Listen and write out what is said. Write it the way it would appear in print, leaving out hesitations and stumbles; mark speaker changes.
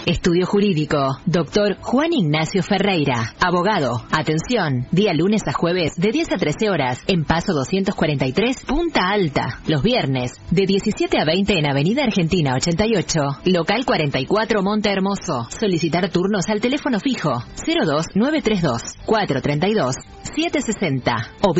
Speaker 1: Estudio Jurídico, Dr. Juan Ignacio Ferreira, abogado. Atención, día lunes a jueves de 10 a 13 horas en Paso 243, Punta Alta. Los viernes de 17 a 20 en Avenida Argentina 88, local 44 Monte Hermoso. Solicitar turnos al teléfono fijo 02932 432 760 o